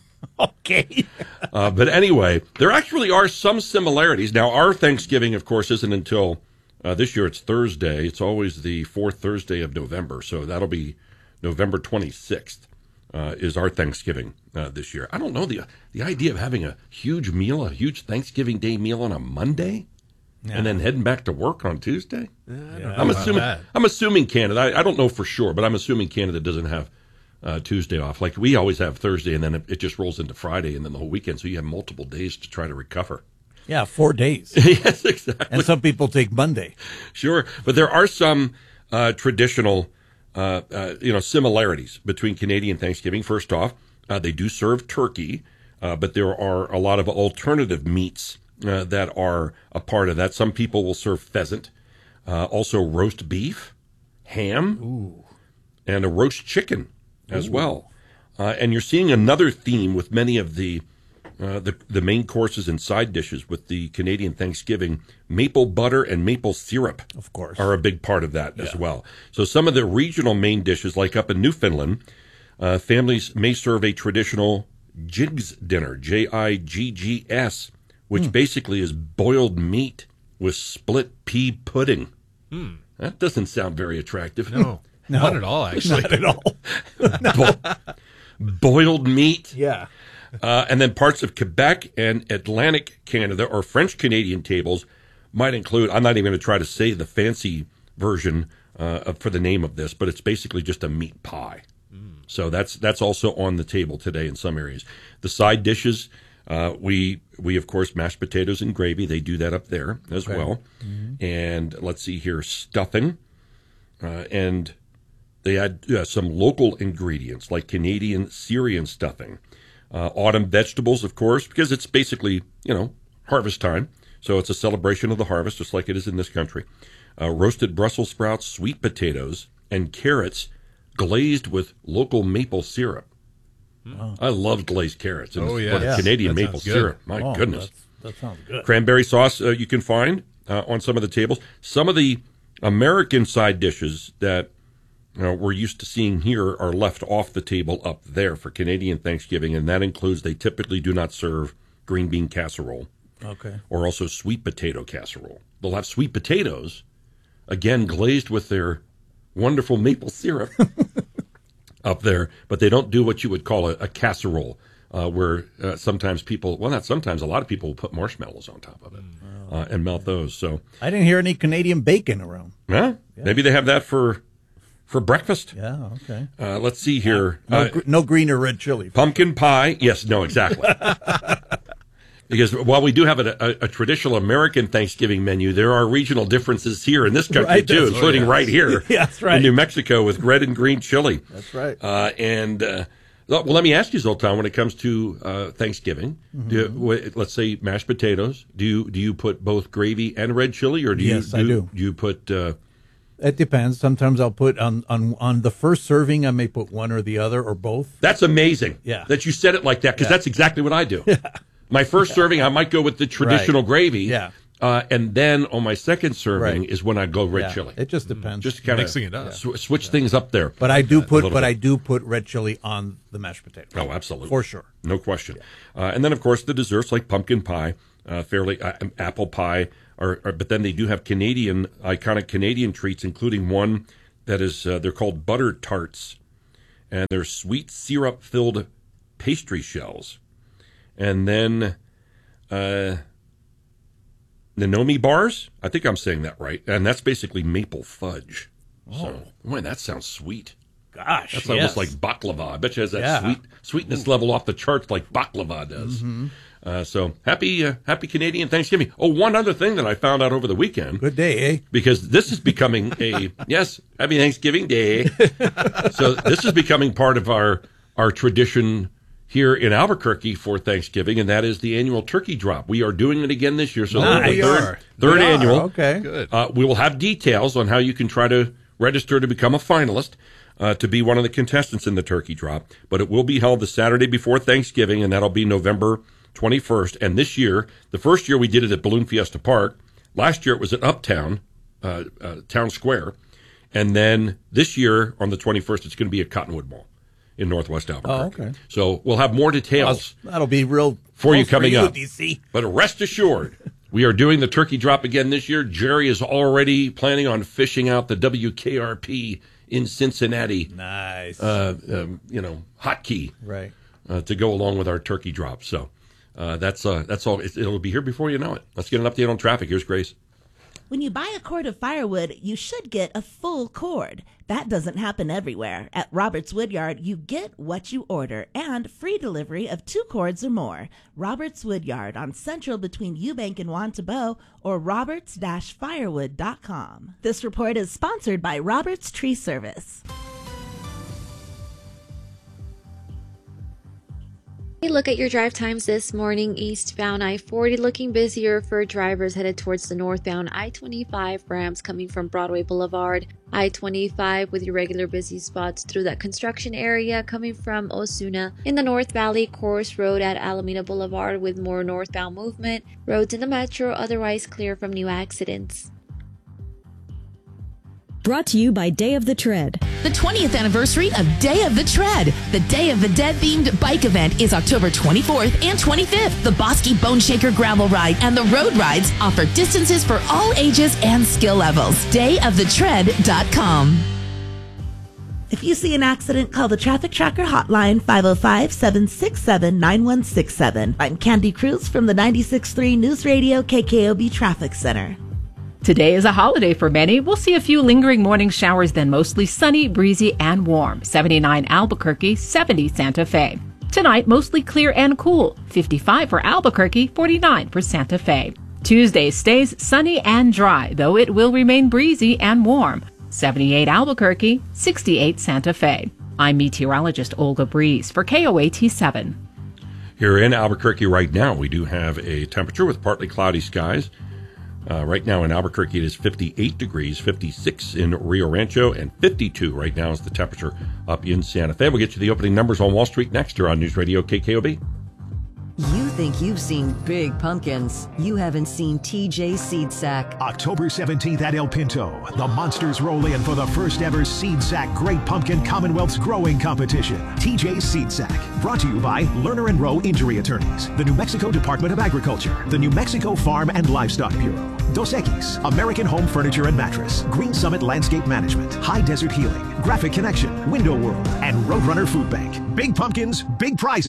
Okay. But anyway, there actually are some similarities. Now, our Thanksgiving, of course, isn't until this year. It's Thursday. It's always the fourth Thursday of November. So that'll be November 26th is our Thanksgiving this year. I don't know, the idea of having a huge meal, a huge Thanksgiving Day meal on a Monday and then heading back to work on Tuesday. I'm assuming Canada, I don't know for sure, but I'm assuming Canada doesn't have Tuesday off. Like we always have Thursday, and then it just rolls into Friday and then the whole weekend. So you have multiple days to try to recover. Yeah, 4 days. Yes, exactly. And some people take Monday. Sure. But there are some traditional similarities between Canadian Thanksgiving. First off, they do serve turkey, but there are a lot of alternative meats that are a part of that. Some people will serve pheasant, also roast beef, ham, and a roast chicken as well. And you're seeing another theme with many of the main courses and side dishes with the Canadian Thanksgiving. Maple butter and maple syrup, of course, are a big part of that as well. So some of the regional main dishes, like up in Newfoundland, families may serve a traditional Jiggs dinner, Jiggs, which basically is boiled meat with split pea pudding. That doesn't sound very attractive. No, not at all, actually. Not at all. Boiled meat. Yeah. And then parts of Quebec and Atlantic Canada or French Canadian tables might include, I'm not even going to try to say the fancy version for the name of this, but it's basically just a meat pie. So that's also on the table today in some areas. The side dishes, we of course, mashed potatoes and gravy. They do that up there as well. And let's see here, stuffing. And they add some local ingredients like Canadian Syrian stuffing. Autumn vegetables, of course, because it's basically, harvest time. So it's a celebration of the harvest, just like it is in this country. Roasted Brussels sprouts, sweet potatoes, and carrots glazed with local maple syrup. I love glazed carrots. Canadian maple syrup. My goodness. That sounds good. Cranberry sauce you can find on some of the tables. Some of the American side dishes that we're used to seeing here are left off the table up there for Canadian Thanksgiving, and that includes they typically do not serve green bean casserole. Okay. Or also sweet potato casserole. They'll have sweet potatoes, again glazed with their wonderful maple syrup up there, but they don't do what you would call a casserole, where sometimes people, well, not sometimes, a lot of people will put marshmallows on top of it and melt those. So I didn't hear any Canadian bacon around. Yeah. Maybe they have that for breakfast. Yeah, okay. Let's see here. No green or red chili. Pumpkin pie. Yes, no, exactly. Because while we do have a traditional American Thanksgiving menu, there are regional differences here in this country, too, including right here that's right. in New Mexico with red and green chili. That's right. Well, let me ask you, Zoltan, when it comes to Thanksgiving, let's say mashed potatoes, do you put both gravy and red chili, or do you Yes, I do. Do you put It depends. Sometimes I'll put on the first serving, I may put one or the other or both. That's amazing. Yeah. That you said it like that, because that's exactly what I do. My first serving, I might go with the traditional gravy. Yeah. And then on my second serving is when I go red chili. It just depends. Just kind Mixing it up. Switch things up there. But I do put red chili on the mashed potatoes. Oh, absolutely. For sure. No question. And then, of course, the desserts like pumpkin pie, apple pie, but then they do have iconic Canadian treats, including one that is, they're called butter tarts, and they're sweet syrup-filled pastry shells. And then Nanomi bars, I think I'm saying that right, and that's basically maple fudge. Oh. So, boy, that sounds sweet. Gosh, that's almost like baklava. I bet you it has that sweetness level off the charts like baklava does. Mm-hmm. So happy Canadian Thanksgiving. Oh, one other thing that I found out over the weekend. Good day, eh? Because this is becoming happy Thanksgiving Day. So this is becoming part of our tradition here in Albuquerque for Thanksgiving, and that is the annual turkey drop. We are doing it again this year. So third annual. Okay. Good. We will have details on how you can try to register to become a finalist, to be one of the contestants in the turkey drop. But it will be held the Saturday before Thanksgiving, and that'll be November 21st. And this year, the first year we did it at Balloon Fiesta Park. Last year it was at Uptown, Town Square. And then this year on the 21st, it's going to be at Cottonwood Mall in Northwest Albuquerque. Oh, okay. So we'll have more details. That'll be real for you coming up. DC. But rest assured, we are doing the turkey drop again this year. Jerry is already planning on fishing out the WKRP in Cincinnati. Nice. Hotkey. Right. To go along with our turkey drop. So that's all. It'll be here before you know it. Let's get an update on traffic. Here's Grace. When you buy a cord of firewood, you should get a full cord. That doesn't happen everywhere. At Roberts Woodyard, you get what you order and free delivery of 2 cords or more. Roberts Woodyard on Central between Eubank and Wantabo, or roberts-firewood.com. This report is sponsored by Roberts Tree Service. Look at your drive times this morning. Eastbound I-40 looking busier for drivers headed towards the northbound I-25 ramps coming from Broadway Boulevard. I-25 with your regular busy spots through that construction area coming from Osuna. In the North Valley, Course Road at Alameda Boulevard with more northbound movement. Roads in the metro otherwise clear from new accidents. Brought to you by Day of the Tread. The 20th anniversary of Day of the Tread. The Day of the Dead themed bike event is October 24th and 25th. The Bosky Bone Shaker Gravel Ride and the Road Rides offer distances for all ages and skill levels. DayofTheTread.com. If you see an accident, call the Traffic Tracker hotline 505-767-9167. I'm Candy Cruz from the 96.3 News Radio KKOB Traffic Center. Today is a holiday for many. We'll see a few lingering morning showers, then mostly sunny, breezy, and warm. 79 Albuquerque, 70 Santa Fe. Tonight, mostly clear and cool. 55 for Albuquerque, 49 for Santa Fe. Tuesday stays sunny and dry, though it will remain breezy and warm. 78 Albuquerque, 68 Santa Fe. I'm meteorologist Olga Breeze for KOAT 7. Here in Albuquerque right now, we do have a temperature with partly cloudy skies. Right now in Albuquerque, it is 58 degrees, 56 in Rio Rancho, and 52 right now is the temperature up in Santa Fe. We'll get you the opening numbers on Wall Street next year on News Radio KKOB. You think you've seen big pumpkins. You haven't seen TJ Seed Sack. October 17th at El Pinto, the monsters roll in for the first ever Seed Sack Great Pumpkin Commonwealth's Growing Competition. TJ Seed Sack, brought to you by Lerner & Rowe Injury Attorneys, the New Mexico Department of Agriculture, the New Mexico Farm and Livestock Bureau, Dos Equis, American Home Furniture and Mattress, Green Summit Landscape Management, High Desert Healing, Graphic Connection, Window World, and Roadrunner Food Bank. Big pumpkins, big prizes.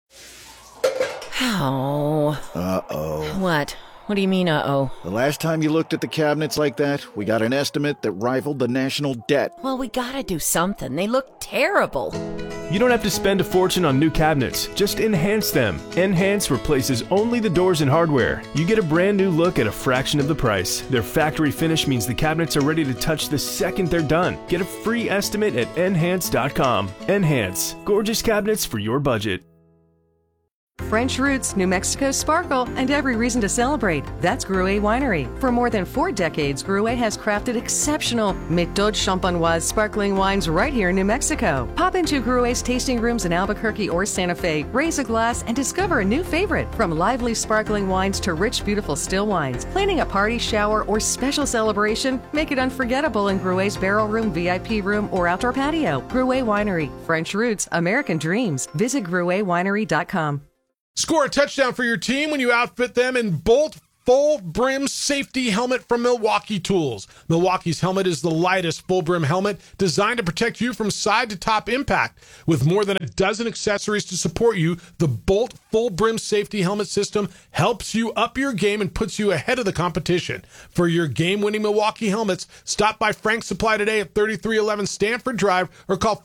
Oh. Uh-oh. What? What do you mean, uh-oh? The last time you looked at the cabinets like that, we got an estimate that rivaled the national debt. Well, we gotta do something. They look terrible. You don't have to spend a fortune on new cabinets. Just enhance them. Enhance replaces only the doors and hardware. You get a brand new look at a fraction of the price. Their factory finish means the cabinets are ready to touch the second they're done. Get a free estimate at Enhance.com. Enhance. Gorgeous cabinets for your budget. French roots, New Mexico sparkle, and every reason to celebrate. That's Gruet Winery. For more than 4 decades, Gruet has crafted exceptional Méthode Champenoise sparkling wines right here in New Mexico. Pop into Gruet's tasting rooms in Albuquerque or Santa Fe, raise a glass, and discover a new favorite. From lively sparkling wines to rich, beautiful still wines. Planning a party, shower, or special celebration? Make it unforgettable in Gruet's barrel room, VIP room, or outdoor patio. Gruet Winery. French roots, American dreams. Visit GruetWinery.com. Score a touchdown for your team when you outfit them in Bolt Full Brim Safety Helmet from Milwaukee Tools. Milwaukee's helmet is the lightest full brim helmet designed to protect you from side to top impact. With more than a dozen accessories to support you, the Bolt Full Brim Safety Helmet system helps you up your game and puts you ahead of the competition. For your game-winning Milwaukee helmets, stop by Frank's Supply today at 3311 Stanford Drive or call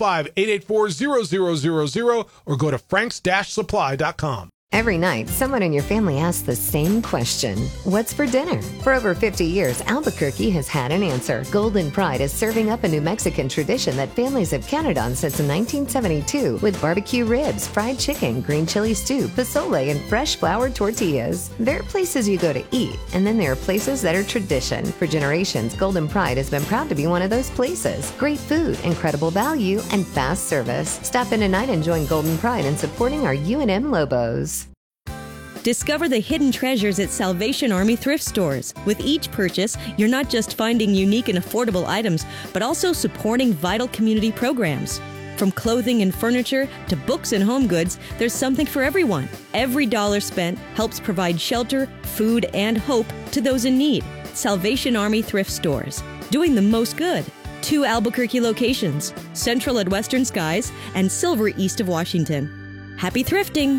505-884-0000 or go to franks-supply.com. Every night, someone in your family asks the same question. What's for dinner? For over 50 years, Albuquerque has had an answer. Golden Pride is serving up a New Mexican tradition that families have counted on since 1972 with barbecue ribs, fried chicken, green chili stew, pozole, and fresh floured tortillas. There are places you go to eat, and then there are places that are tradition. For generations, Golden Pride has been proud to be one of those places. Great food, incredible value, and fast service. Stop in tonight and join Golden Pride in supporting our UNM Lobos. Discover the hidden treasures at Salvation Army thrift stores. With each purchase, you're not just finding unique and affordable items, but also supporting vital community programs. From clothing and furniture to books and home goods, there's something for everyone. Every dollar spent helps provide shelter, food, and hope to those in need. Salvation Army thrift stores, doing the most good. 2 Albuquerque locations, Central at Western Skies and Silver east of Washington. Happy thrifting!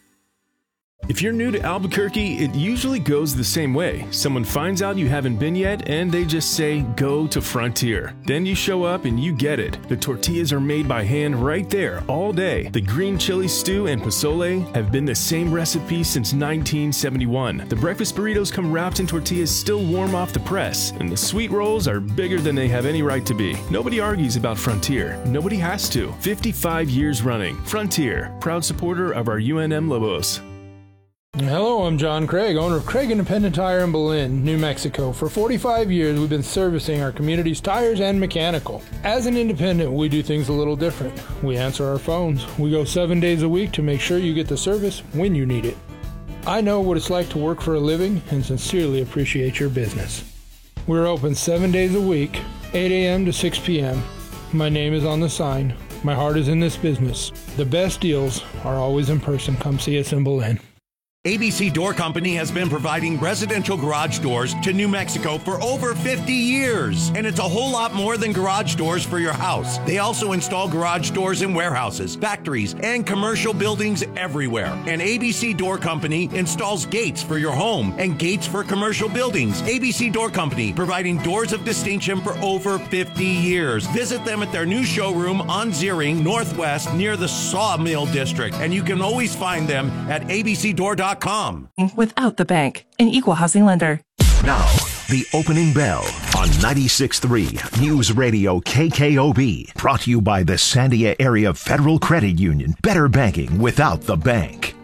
If you're new to Albuquerque, it usually goes the same way. Someone finds out you haven't been yet, and they just say, go to Frontier. Then you show up and you get it. The tortillas are made by hand right there all day. The green chili stew and pozole have been the same recipe since 1971. The breakfast burritos come wrapped in tortillas still warm off the press, and the sweet rolls are bigger than they have any right to be. Nobody argues about Frontier. Nobody has to. 55 years running. Frontier, proud supporter of our UNM Lobos. Hello, I'm John Craig, owner of Craig Independent Tire in Belen, New Mexico. For 45 years, we've been servicing our community's tires and mechanical. As an independent, we do things a little different. We answer our phones. We go 7 days a week to make sure you get the service when you need it. I know what it's like to work for a living and sincerely appreciate your business. We're open 7 days a week, 8 a.m. to 6 p.m. My name is on the sign. My heart is in this business. The best deals are always in person. Come see us in Belen. ABC Door Company has been providing residential garage doors to New Mexico for over 50 years. And it's a whole lot more than garage doors for your house. They also install garage doors in warehouses, factories, and commercial buildings everywhere. And ABC Door Company installs gates for your home and gates for commercial buildings. ABC Door Company, providing doors of distinction for over 50 years. Visit them at their new showroom on Ziering Northwest near the Sawmill District. And you can always find them at abcdoor.com. Without the bank, an equal housing lender. Now, the opening bell on 96.3 News Radio KKOB. Brought to you by the Sandia Area Federal Credit Union. Better banking without the bank.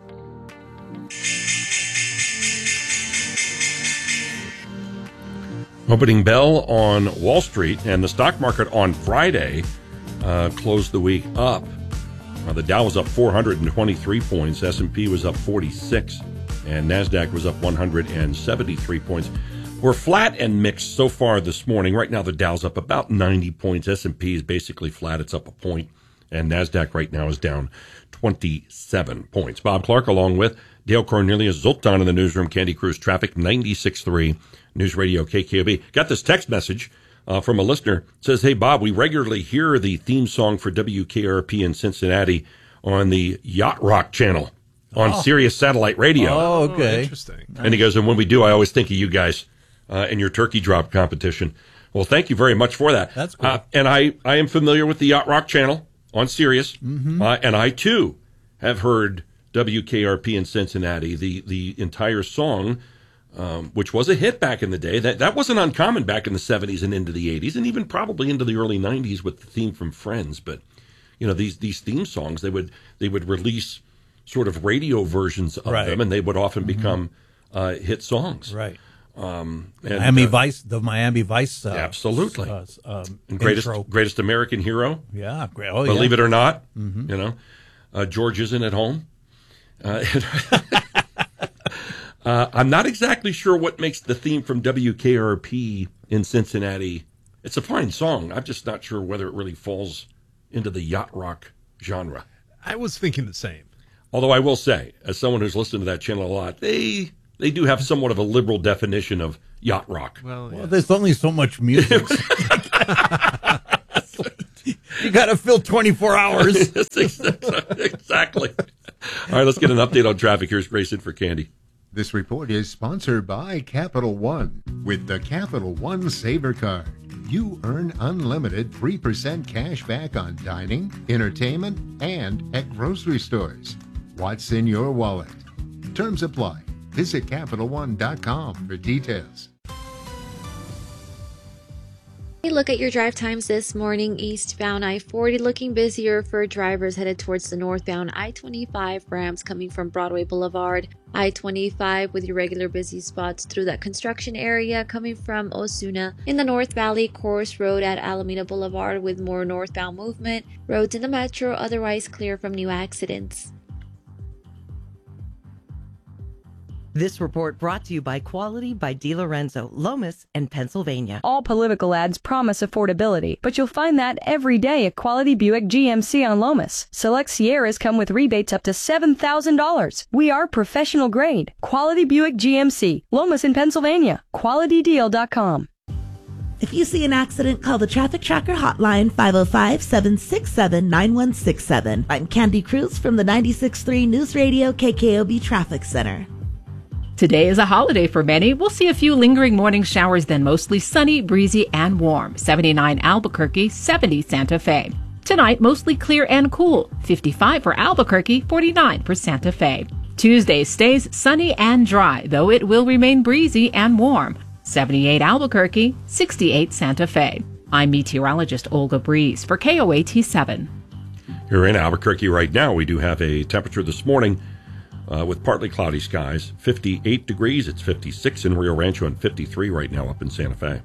Opening bell on Wall Street, and the stock market on Friday closed the week up. The Dow was up 423 points, S&P was up 46, and NASDAQ was up 173 points. We're flat and mixed so far this morning. Right now the Dow's up about 90 points. S&P is basically flat. It's up a point, and NASDAQ right now is down 27 points. Bob Clark along with Dale Cornelius, Zoltan in the newsroom, Candy Cruz Traffic, 96.3 News Radio KKOB. Got this text message from a listener. It says, hey, Bob, we regularly hear the theme song for WKRP in Cincinnati on the Yacht Rock channel on Sirius Satellite Radio. Oh, okay. Interesting. And he goes, and when we do, I always think of you guys and your turkey drop competition. Well, thank you very much for that. That's cool. And I am familiar with the Yacht Rock channel on Sirius. Mm-hmm. And I, too, have heard WKRP in Cincinnati, the entire song, which was a hit back in the day. That wasn't uncommon back in the 70s and into the 80s, and even probably into the early 90s with the theme from Friends. But, you know, these theme songs, they would release sort of radio versions of them, and they would often become hit songs. Right. And, Miami Vice, the Miami Vice. Absolutely. And Greatest American Hero. Yeah. Great. Oh, Believe it or not, you know, George isn't at home. I'm not exactly sure what makes the theme from WKRP in Cincinnati. It's a fine song. I'm just not sure whether it really falls into the yacht rock genre. I was thinking the same. Although I will say, as someone who's listened to that channel a lot, they do have somewhat of a liberal definition of yacht rock. Well, there's only so much music. You got to fill 24 hours. Exactly. All right, let's get an update on traffic. Here's Grayson for Candy. This report is sponsored by Capital One. With the Capital One Saver Card, you earn unlimited 3% cash back on dining, entertainment, and at grocery stores. What's in your wallet? Terms apply. Visit CapitalOne.com for details. Look at your drive times this morning. Eastbound I-40 looking busier for drivers headed towards the northbound I-25 ramps coming from Broadway Boulevard. I-25 with your regular busy spots through that construction area coming from Osuna. In the North Valley, Course Road at Alameda Boulevard with more northbound movement. Roads in the metro otherwise clear from new accidents. This report brought to you by Quality by DiLorenzo, Lomas, and Pennsylvania. All political ads promise affordability, but you'll find that every day at Quality Buick GMC on Lomas. Select Sierras come with rebates up to $7,000. We are professional grade. Quality Buick GMC, Lomas in Pennsylvania. QualityDeal.com. If you see an accident, call the Traffic Tracker hotline 505-767-9167. I'm Candy Cruz from the 96.3 News Radio KKOB Traffic Center. Today is a holiday for many. We'll see a few lingering morning showers, then mostly sunny, breezy, and warm. 79 Albuquerque, 70 Santa Fe. Tonight, mostly clear and cool. 55 for Albuquerque, 49 for Santa Fe. Tuesday stays sunny and dry, though it will remain breezy and warm. 78 Albuquerque, 68 Santa Fe. I'm meteorologist Olga Breeze for KOAT 7. Here in Albuquerque right now, we do have a temperature this morning with partly cloudy skies, 58 degrees. It's 56 in Rio Rancho and 53 right now up in Santa Fe.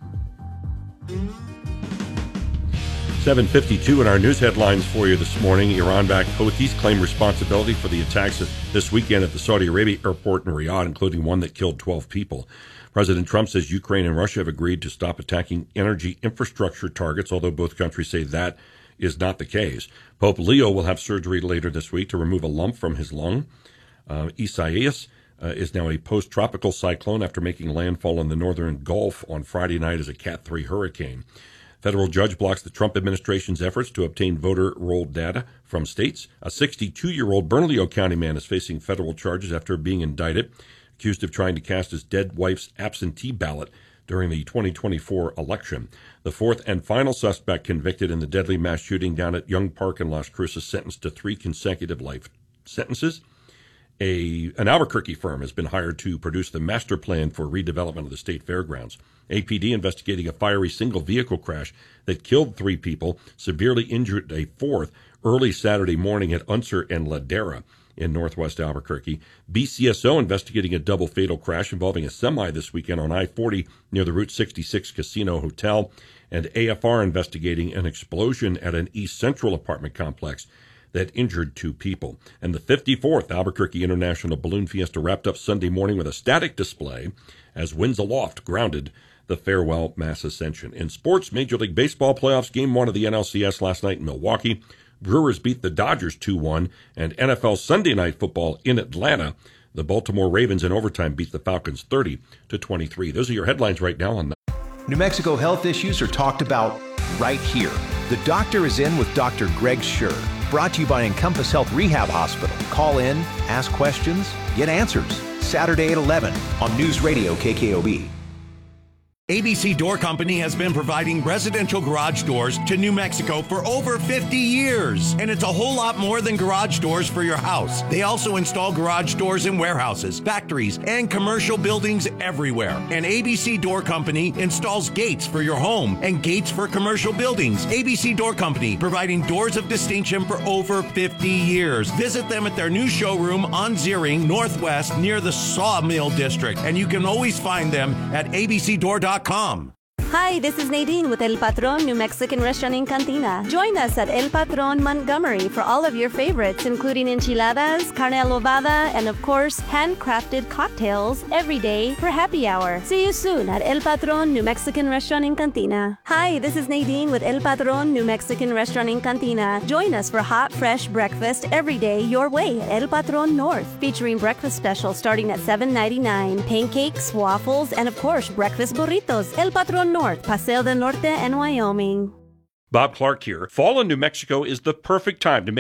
7:52 in our news headlines for you this morning. Iran-backed Houthis claim responsibility for the attacks this weekend at the Saudi Arabia airport in Riyadh, including one that killed 12 people. President Trump says Ukraine and Russia have agreed to stop attacking energy infrastructure targets, although both countries say that is not the case. Pope Leo will have surgery later this week to remove a lump from his lung. Isaias is now a post-tropical cyclone after making landfall in the northern Gulf on Friday night as a Cat 3 hurricane. Federal judge blocks the Trump administration's efforts to obtain voter roll data from states. A 62-year-old Bernalillo County man is facing federal charges after being indicted, accused of trying to cast his dead wife's absentee ballot during the 2024 election. The fourth and final suspect convicted in the deadly mass shooting down at Young Park in Las Cruces sentenced to 3 consecutive life sentences. An Albuquerque firm has been hired to produce the master plan for redevelopment of the state fairgrounds. APD investigating a fiery single vehicle crash that killed 3 people, severely injured a 4th early Saturday morning at Unser and Ladera in northwest Albuquerque. BCSO investigating a double fatal crash involving a semi this weekend on I-40 near the Route 66 Casino Hotel. And AFR investigating an explosion at an East Central apartment complex that injured 2 people. And the 54th Albuquerque International Balloon Fiesta wrapped up Sunday morning with a static display as winds aloft grounded the farewell mass ascension. In sports, Major League Baseball playoffs, Game 1 of the NLCS last night in Milwaukee. Brewers beat the Dodgers 2-1, and NFL Sunday Night Football in Atlanta. The Baltimore Ravens in overtime beat the Falcons 30-23. Those are your headlines right now on the New Mexico health issues are talked about right here. The Doctor is In with Dr. Greg Schur. Brought to you by Encompass Health Rehab Hospital. Call in, ask questions, get answers. Saturday at 11 on News Radio KKOB. ABC Door Company has been providing residential garage doors to New Mexico for over 50 years. And it's a whole lot more than garage doors for your house. They also install garage doors in warehouses, factories, and commercial buildings everywhere. And ABC Door Company installs gates for your home and gates for commercial buildings. ABC Door Company, providing doors of distinction for over 50 years. Visit them at their new showroom on Ziering Northwest near the Sawmill District. And you can always find them at abcdoor.com. Hi, this is Nadine with El Patron New Mexican Restaurant in Cantina. Join us at El Patron Montgomery for all of your favorites, including enchiladas, carne adobada, and of course, handcrafted cocktails every day for happy hour. See you soon at El Patron New Mexican Restaurant in Cantina. Hi, this is Nadine with El Patron New Mexican Restaurant in Cantina. Join us for hot, fresh breakfast every day your way at El Patron North, featuring breakfast specials starting at $7.99, pancakes, waffles, and of course, breakfast burritos. El Patron North, Paseo del Norte, and Wyoming. Bob Clark here. Fall in New Mexico is the perfect time to make